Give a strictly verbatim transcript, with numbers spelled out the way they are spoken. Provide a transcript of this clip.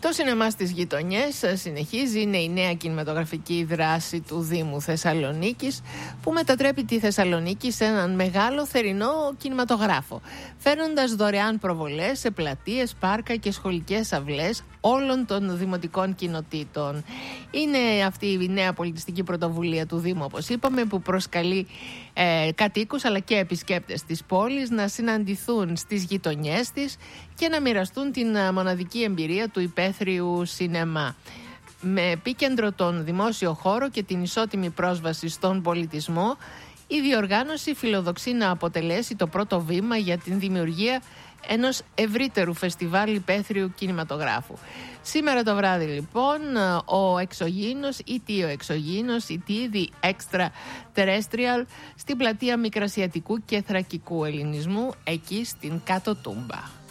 Το σινεμά στις γειτονιές συνεχίζει, είναι η νέα κινηματογραφική δράση του Δήμου Θεσσαλονίκης που μετατρέπει τη Θεσσαλονίκη σε έναν μεγάλο θερινό κινηματογράφο, φέρνοντας δωρεάν προβολές σε πλατείες, πάρκα και σχολικές αυλές όλων των δημοτικών κοινοτήτων. Είναι αυτή η νέα πολιτιστική πρωτοβουλία του Δήμου, όπως είπαμε, που προσκαλεί ε, κατοίκους αλλά και επισκέπτες της πόλης να συναντηθούν στις γειτονιές της και να μοιραστούν την μοναδική εμπειρία του υπαίθριου σινεμά. Με επίκεντρο τον δημόσιο χώρο και την ισότιμη πρόσβαση στον πολιτισμό, η διοργάνωση φιλοδοξεί να αποτελέσει το πρώτο βήμα για την δημιουργία ενός ευρύτερου φεστιβάλ υπαίθριου κινηματογράφου. Σήμερα το βράδυ λοιπόν ο εξωγήινος ή τι ο εξωγήινος ή τι The Extra Terrestrial στην πλατεία Μικρασιατικού και Θρακικού Ελληνισμού εκεί στην Κάτω Τούμπα.